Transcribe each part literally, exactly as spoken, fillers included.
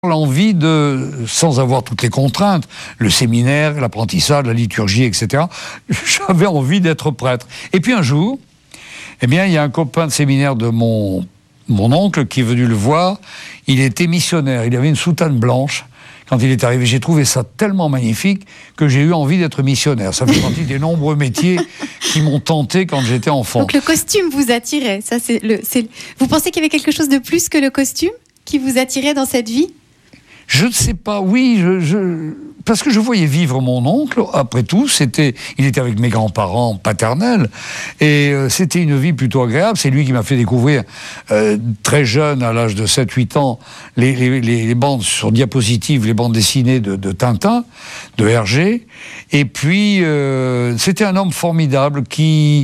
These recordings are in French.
l'envie de, sans avoir toutes les contraintes, le séminaire, l'apprentissage, la liturgie, et cetera, j'avais envie d'être prêtre. Et puis un jour, eh bien, il y a un copain de séminaire de mon, mon oncle qui est venu le voir. Il était missionnaire, il avait une soutane blanche. Quand il est arrivé, j'ai trouvé ça tellement magnifique que j'ai eu envie d'être missionnaire. Ça fait partie des nombreux métiers qui m'ont tenté quand j'étais enfant. Donc le costume vous attirait, ça c'est le, c'est... Vous pensez qu'il y avait quelque chose de plus que le costume qui vous attirait dans cette vie ? Je ne sais pas, oui, je, je... parce que je voyais vivre mon oncle, après tout, c'était... il était avec mes grands-parents paternels, et euh, c'était une vie plutôt agréable. C'est lui qui m'a fait découvrir, euh, très jeune, à l'âge de sept huit ans, les, les, les bandes sur diapositive, les bandes dessinées de, de Tintin, de Hergé, et puis euh, c'était un homme formidable qui...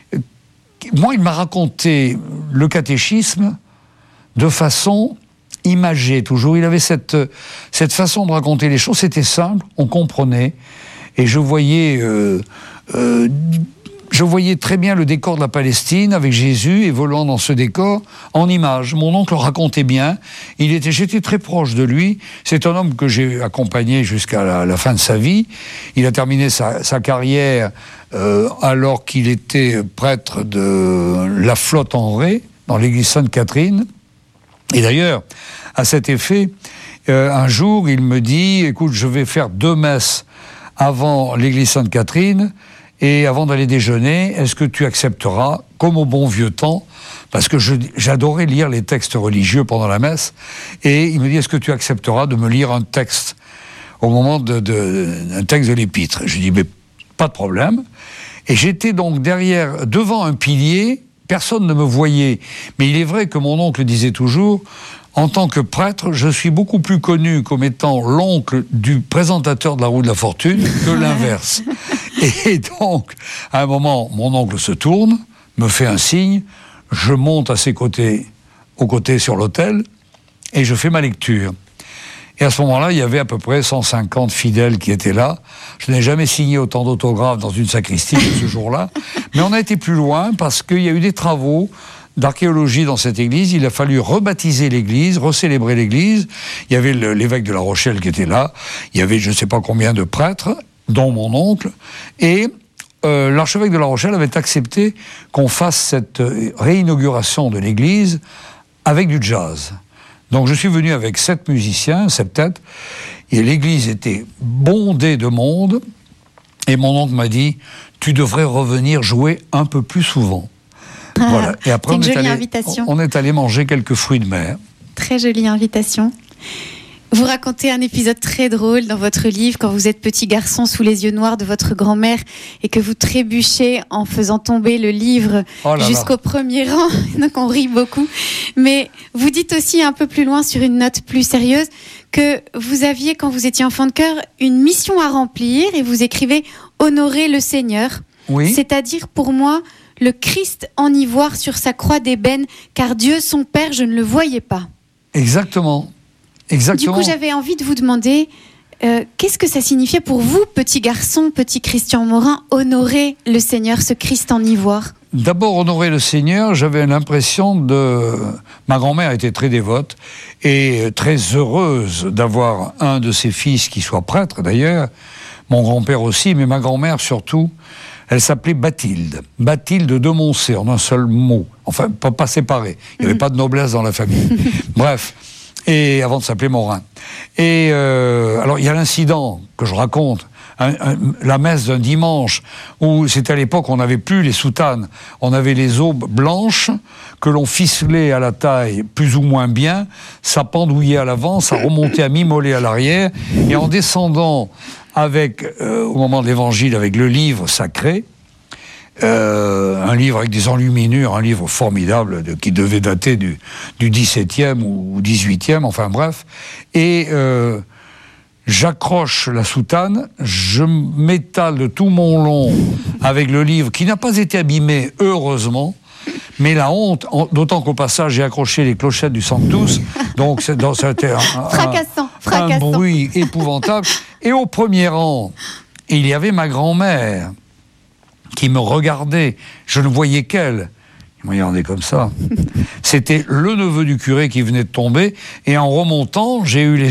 Moi, il m'a raconté le catéchisme de façon... imagé toujours. Il avait cette, cette façon de raconter les choses. C'était simple, on comprenait. Et je voyais, euh, euh, je voyais très bien le décor de la Palestine avec Jésus évoluant dans ce décor en images. Mon oncle racontait bien. Il était, j'étais très proche de lui. C'est un homme que j'ai accompagné jusqu'à la, la fin de sa vie. Il a terminé sa, sa carrière euh, alors qu'il était prêtre de la Flotte en Ré, dans l'église Sainte-Catherine. Et d'ailleurs, à cet effet, euh, un jour, il me dit, écoute, je vais faire deux messes avant l'église Sainte-Catherine, et avant d'aller déjeuner, est-ce que tu accepteras, comme au bon vieux temps, parce que je, j'adorais lire les textes religieux pendant la messe, et il me dit, est-ce que tu accepteras de me lire un texte au moment de, de, un texte de l'épître? Je lui dis, mais pas de problème. Et j'étais donc derrière, devant un pilier. Personne ne me voyait, mais il est vrai que mon oncle disait toujours, en tant que prêtre, je suis beaucoup plus connu comme étant l'oncle du présentateur de la roue de la fortune que l'inverse. Et donc, à un moment, mon oncle se tourne, me fait un signe, je monte à ses côtés, aux côtés sur l'autel, et je fais ma lecture. Et à ce moment-là, il y avait à peu près cent cinquante fidèles qui étaient là. Je n'ai jamais signé autant d'autographes dans une sacristie que ce jour-là. Mais on a été plus loin parce qu'il y a eu des travaux d'archéologie dans cette église. Il a fallu rebaptiser l'église, recélébrer l'église. Il y avait le, l'évêque de La Rochelle qui était là. Il y avait je ne sais pas combien de prêtres, dont mon oncle. Et euh, l'archevêque de La Rochelle avait accepté qu'on fasse cette réinauguration de l'église avec du jazz. Donc je suis venu avec sept musiciens, septet, et l'église était bondée de monde, et mon oncle m'a dit, tu devrais revenir jouer un peu plus souvent. Ah, voilà. Et après, c'est une on est, jolie allé, invitation. on est allé manger quelques fruits de mer. Très jolie invitation. Vous racontez un épisode très drôle dans votre livre quand vous êtes petit garçon sous les yeux noirs de votre grand-mère et que vous trébuchez en faisant tomber le livre oh là jusqu'au là. premier rang. Donc on rit beaucoup. Mais vous dites aussi un peu plus loin sur une note plus sérieuse que vous aviez, quand vous étiez enfant de cœur, une mission à remplir et vous écrivez « Honorer le Seigneur ». Oui. C'est-à-dire pour moi, le Christ en ivoire sur sa croix d'ébène, car Dieu son Père, je ne le voyais pas. Exactement. Exactement. Du coup, j'avais envie de vous demander, euh, qu'est-ce que ça signifiait pour vous, petit garçon, petit Christian Morin, honorer le Seigneur, ce Christ en ivoire ? D'abord, honorer le Seigneur, j'avais l'impression de... Ma grand-mère était très dévote et très heureuse d'avoir un de ses fils qui soit prêtre, d'ailleurs. Mon grand-père aussi, mais ma grand-mère surtout. Elle s'appelait Bathilde. Bathilde de Moncé, en un seul mot. Enfin, pas, pas séparé. Il n'y avait mmh. pas de noblesse dans la famille. Bref. Et avant de s'appeler Morin. Et euh, alors il y a l'incident que je raconte, un, un, la messe d'un dimanche où c'était à l'époque on n'avait plus les soutanes, on avait les aubes blanches que l'on ficelait à la taille plus ou moins bien, ça pendouillait à l'avant, ça remontait à mi-mollet à l'arrière, et en descendant avec euh, au moment de l'évangile avec le livre sacré. Euh, un livre avec des enluminures, un livre formidable de, qui devait dater du, du dix-septième ou dix-huitième, enfin bref. Et euh, j'accroche la soutane, je m'étale de tout mon long avec le livre qui n'a pas été abîmé, heureusement. Mais la honte, en, d'autant qu'au passage j'ai accroché les clochettes du Sanctus, donc c'est, donc, c'était un, un, fracassant, fracassant. un bruit épouvantable. Et au premier rang, il y avait ma grand-mère qui me regardait, je ne voyais qu'elle. Ils m'ont regardé comme ça. C'était le neveu du curé qui venait de tomber, et en remontant, j'ai eu les